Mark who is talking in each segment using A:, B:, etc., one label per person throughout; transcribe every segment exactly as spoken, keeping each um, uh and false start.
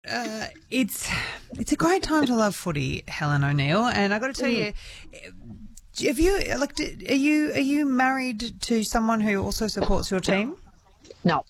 A: uh, it's it's a great time to love footy, Helen O'Neill, and I got to tell you, have you like are you are you married to someone who also supports your team?
B: No.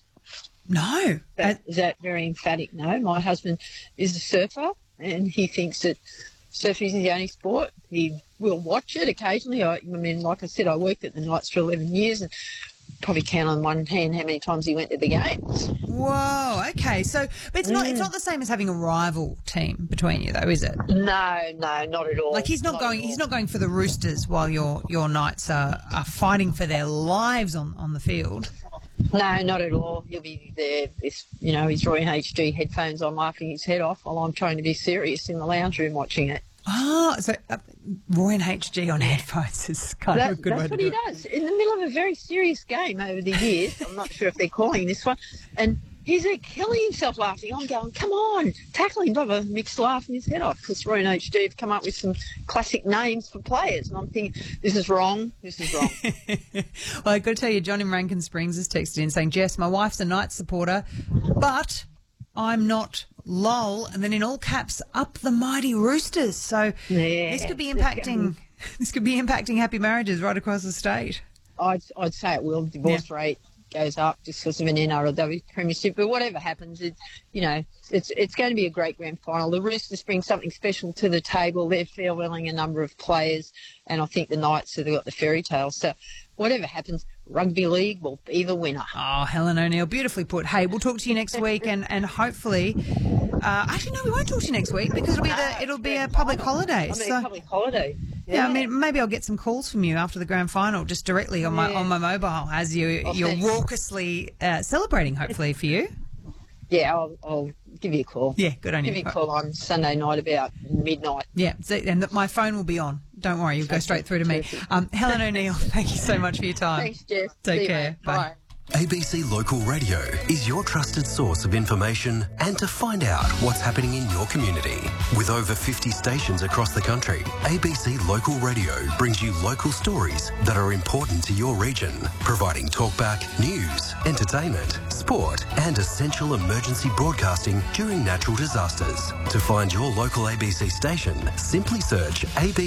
A: No.
B: That,
A: Uh,
B: is that very emphatic? No. My husband is a surfer, and he thinks that surfing is the only sport. He will watch it occasionally. I, I mean, like I said, I worked at the Knights for eleven years, and probably count on one hand how many times he went to the games.
A: Whoa. Okay. So, but it's not it's not the same as having a rival team between you, though, is it?
B: No, no, not at all.
A: Like he's not,
B: Not
A: going.
B: at all.
A: He's not going for the Roosters while your your Knights are, are fighting for their lives on, on the field.
B: No, not at all. He'll be there with, you know, his Roy H G headphones on, laughing his head off while I'm trying to be serious in the lounge room watching it.
A: Ah, so uh, Roy and H G on headphones is kind
B: That,
A: of a good way
B: that's
A: to
B: what
A: do
B: he
A: it.
B: does in the middle of a very serious game over the years. I'm not sure if they're calling this one, and he's uh, killing himself laughing. I'm going, come on, tackle him. Blah, blah. Mick's laughing his head off because Roy and H G have come up with some classic names for players, and I'm thinking, this is wrong. This is wrong.
A: Well, I've got to tell you, John in Rankin Springs has texted in saying, Jess, my wife's a Knights supporter, but I'm not. Lol, and then in all caps, up the mighty Roosters. So
B: Yeah,
A: this could be
B: it's
A: impacting. This could be impacting happy marriages right across the state.
B: I'd, I'd say it will. Divorce rate goes up just because of an N R L W premiership. But whatever happens, it, you know, it's it's going to be a great grand final. The Roosters bring something special to the table. They're farewelling a number of players, and I think the Knights have got the fairy tale. So whatever happens, rugby league will be the winner.
A: Oh, Helen O'Neill, beautifully put. Hey, we'll talk to you next week, and and hopefully, uh, actually no, we won't talk to you next week because it'll be the it'll be a public holiday.
B: I mean,
A: So
B: public holiday.
A: yeah, I mean maybe I'll get some calls from you after the grand final, just directly on my
B: Yeah.
A: on my mobile as you
B: Oh,
A: you're
B: thanks.
A: raucously uh, celebrating. Hopefully for you.
B: Yeah, I'll, I'll give you a call.
A: Yeah, good on
B: Give
A: you.
B: you a call on Sunday night about midnight.
A: Yeah, so, and that my phone will be on. Don't worry, you'll go straight through to me. Um, Helen O'Neill, thank you so much for your time.
B: Thanks, Jess.
A: Take
B: See you,
A: care.
B: mate.
A: Bye.
B: Bye.
C: A B C Local Radio is your trusted source of information and to find out what's happening in your community. With over fifty stations across the country, A B C Local Radio brings you local stories that are important to your region, providing talkback, news, entertainment, sport and essential emergency broadcasting during natural disasters. To find your local A B C station, simply search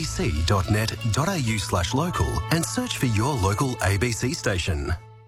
C: abc.net.au slash local and search for your local A B C station.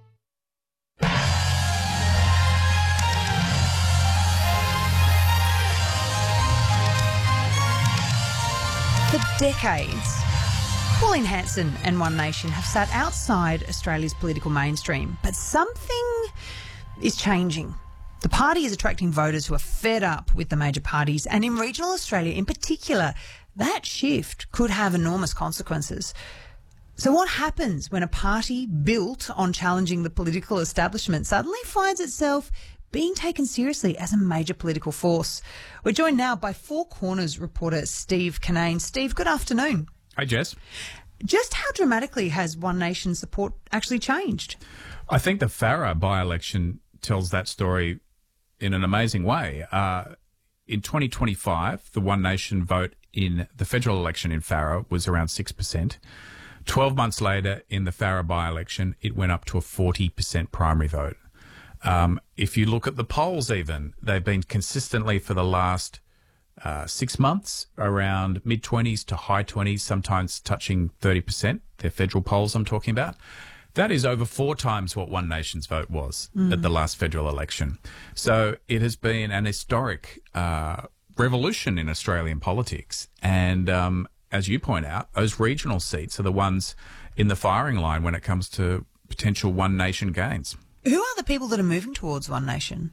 A: For decades, Pauline Hanson and One Nation have sat outside Australia's political mainstream, but something is changing. The party is attracting voters who are fed up with the major parties, and in regional Australia in particular, that shift could have enormous consequences. So what happens when a party built on challenging the political establishment suddenly finds itself being taken seriously as a major political force? We're joined now by Four Corners reporter Steve Kinane. Steve, good afternoon.
D: Hi, Jess.
A: Just how dramatically has One Nation support actually changed?
D: I think the Farah by-election tells that story in an amazing way. Uh, in twenty twenty-five, the One Nation vote in the federal election in Farah was around six percent. twelve months later, in the Farah by-election, it went up to a forty percent primary vote. Um, if you look at the polls even, they've been consistently for the last uh, six months around mid-twenties to high twenties, sometimes touching thirty percent. They're federal polls I'm talking about. That is over four times what One Nation's vote was mm. at the last federal election. So it has been an historic uh, revolution in Australian politics. And um, as you point out, those regional seats are the ones in the firing line when it comes to potential One Nation gains.
A: Who are the people that are moving towards One Nation?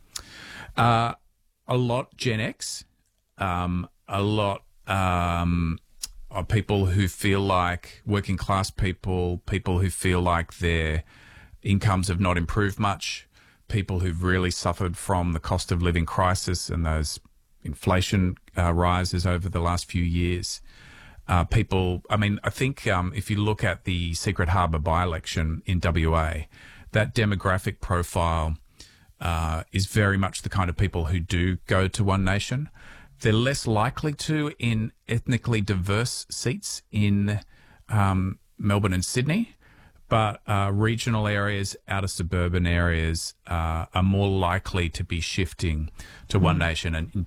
D: Uh, a lot Gen X, um, a lot um, of people who feel like working class people, people who feel like their incomes have not improved much, people who've really suffered from the cost of living crisis and those inflation uh, rises over the last few years. Uh, people, I mean, I think um, if you look at the Secret Harbour by-election in W A, that demographic profile uh, is very much the kind of people who do go to One Nation. They're less likely to in ethnically diverse seats in um, Melbourne and Sydney, but uh, regional areas, outer suburban areas uh, are more likely to be shifting to One Nation. And in